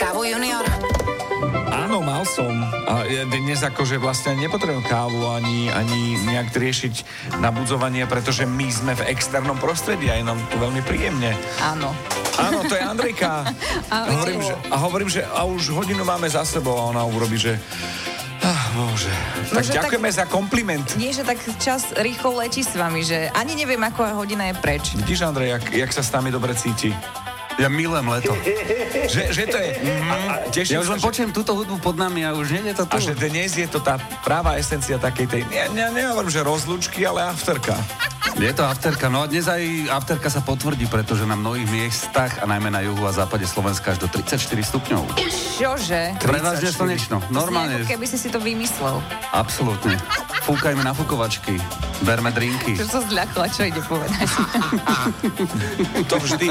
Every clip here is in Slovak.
kávu, junior? Áno, mal som. A ja dnes akože vlastne nepotrebujem kávu ani nejak riešiť nabudzovanie, pretože my sme v externom prostredí a je nám tu veľmi príjemne. Áno. Áno, to je Andrejka. Hovorím, že už hodinu máme za sebou a ona urobí, že... Bože. Tak ďakujeme za kompliment. Nie, že tak čas rýchlo letí s vami, že ani neviem, ako hodina je preč. Vidíš, Andrej, jak sa s nami dobre cíti? Ja milujem leto. Že to je... Ja už len počujem túto hudbu pod nami a už nie je to tu. A že dnes je to tá práva esencia takej tej... Nehovorím, že rozlúčky, ale afterka. Je to afterka, no a dnes aj afterka sa potvrdí, pretože na mnohých miestach a najmä na juhu a západe Slovenska až do 34 stupňov. Čože? Prevažne slnečno, normálne. Keby si to vymyslel. Absolútne. Fúkajme na fukovačky, berme drinky. Čo sa zľakla, čo ide povedať? To vždy.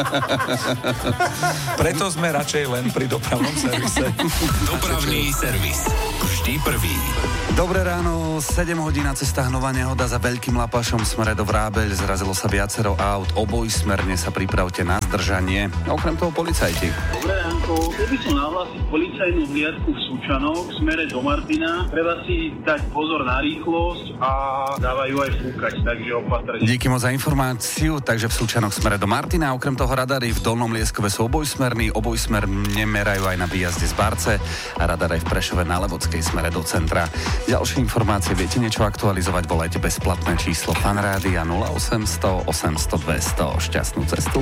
Preto sme radšej len pri dopravnom servise. Dopravný servis. Vždy prvý. Dobré ráno, 7 hodín na cestách, nová nehoda za Veľkým Lapašom smere do Vrábeľ, zrazilo sa viacero aut, obojsmerne sa pripravte na zdržanie. Okrem toho policajti. Dobré ránko, chcel by som nahlásiť policajnú hliadku v Sučanoch v smere do Martina. Treba si dať pozor na rýchlosť a dávajú aj fúkať, takže opatrne. Díky moc za informáciu, takže v Sučanoch smere do Martina, okrem toho radary v Dolnom Lieskove sú obojsmerní, obojsmerne merajú aj na výjazde z Barce a radar aj v Prešove na Levodskej smere do centra. Ďalšie informácie, viete niečo aktualizovať, volajte bezplatné číslo Fanrádia 0800 800 200. Šťastnú cestu.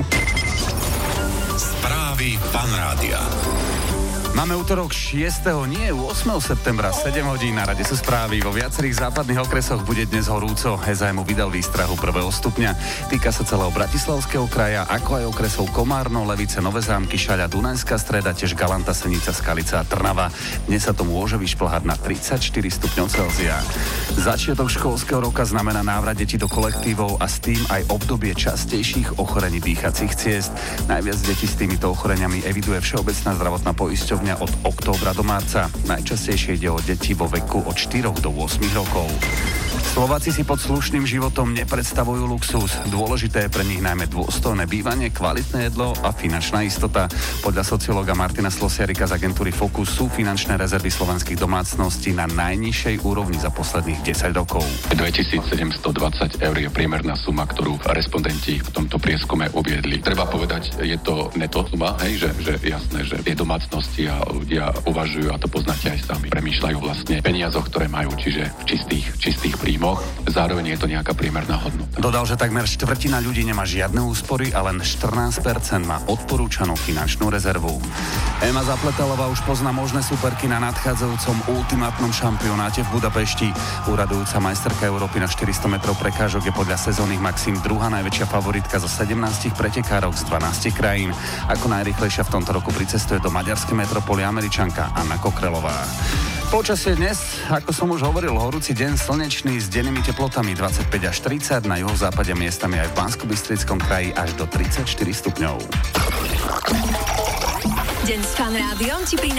Správy Fanrádia. Máme útorok 8. septembra, 7 hodín, na rade sú správy. Vo viacerých západných okresoch bude dnes horúco. EZM vydal výstrahu 1. stupňa. Týka sa celého Bratislavského kraja, ako aj okresov Komárno, Levice, Nové Zámky, Šaľa, Dunajská Streda, tiež Galanta, Senica, Skalica a Trnava. Dnes sa to môže vyšplhať na 34 stupňov Celzia. Začiatok školského roka znamená návrat detí do kolektívov a s tým aj obdobie častejších ochorení dýchacích ciest. Najviac detí s týmito ochoreniami eviduje Všeobecná zdravotná poisťovňa od októbra do marca. Najčastejšie ide o deti vo veku od 4 do 8 rokov. Slováci si pod slušným životom nepredstavujú luxus. Dôležité je pre nich najmä dôstojné bývanie, kvalitné jedlo a finančná istota. Podľa sociológa Martina Slosiarika z agentúry Focus sú finančné rezervy slovenských domácností na najnižšej úrovni za posledných 10 rokov. 2720 eur je priemerná suma, ktorú respondenti v tomto prieskume uviedli. Treba povedať, je to neto suma, hej, že jasné, že tie domácnosti a ľudia uvažujú, a to poznáte aj sami, premýšľajú vlastne peniazoch, ktoré majú, čiže v čistých príjmoch. Zároveň je to nejaká priemerná hodnota. Dodal, že takmer štvrtina ľudí nemá žiadne úspory a len 14% má odporúčanú finančnú rezervu. Ema Zapletalová už pozná možné superky na nadchádzajúcom ultimátnom šampionáte v Budapešti. Úradujúca majsterka Európy na 400 metrov prekážok je podľa sezónnych maxim druhá najväčšia favoritka zo 17 pretekárok z 12 krajín. Ako najrýchlejšia v tomto roku pricestuje do maďarskej metropoly Američanka Anna Kokrelová. Počasie dnes, ako som už hovoril, horúci deň, slnečný s dennými teplotami 25 až 30, na juhozápade miestami aj v Banskobystrickom kraji až do 34 stupňov. Deň s Fanrádiom ti